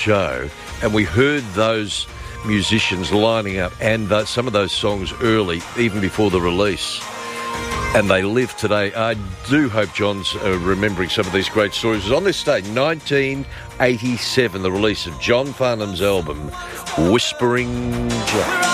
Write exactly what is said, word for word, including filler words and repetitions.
show, and we heard those musicians lining up and th- some of those songs early, even before the release. And they live today. I do hope John's uh, remembering some of these great stories. It was on this date, nineteen eighty-seven, the release of John Farnham's album, Whispering Jack.